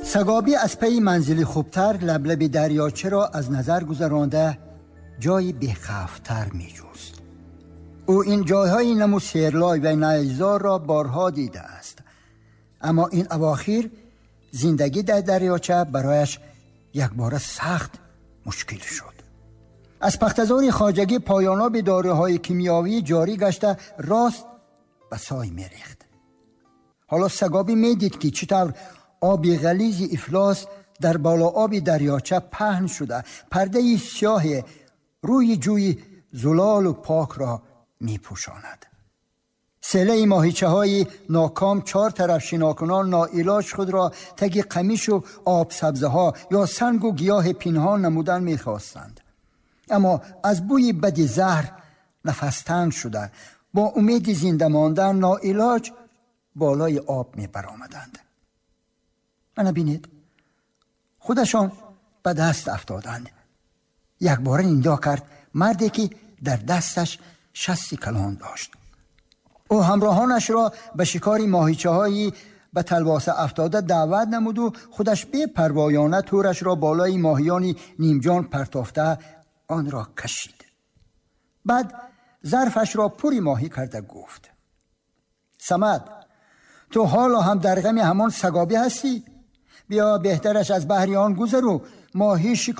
سگابی از پی منزلی خوبتر لبلب دریاچه را از نظر گذرانده جای بی‌خوف‌تر می‌جست. او این جایهای نمو سیرلای و نیزار را بارها دیده است، اما این اواخر زندگی در دریاچه برایش یک بار سخت مشکل شد. از پختزار خواجگی پایاناب داروهای کیمیاوی جاری گشته راست به سای می‌ریخت. حالا سگابی میدید که چطور آبی غلیظ افلاس در بالا آب دریاچه پهن شده پرده سیاه روی جوی زلال و پاک را می پوشاند. سله ماهیچه های ناکام 4 طرف شناکنان ناعلاج خود را تگ قمیش و آب سبزه ها یا سنگ و گیاه پنهان نمودن می خواستند، اما از بوی بد زهر نفس تنگ شده با امید زنده ماندن ناعلاج بالای آب می برآمدند. من بینید خودشان به دست افتادند. یک بار ندا کرد مردی که در دستش 60 کلان داشت. او همراهانش را به شکار ماهیچه هایی به تلواسه افتاده دعوت نمود و خودش بی پروایانه تورش را بالای ماهیانی نیمجان پرتافته آن را کشید. بعد ظرفش را پوری ماهی کرده گفت: صمد، تو حالا هم در غم همان سگابی هستی؟ بیا بهترش از بحریان گذر و ماهی شکار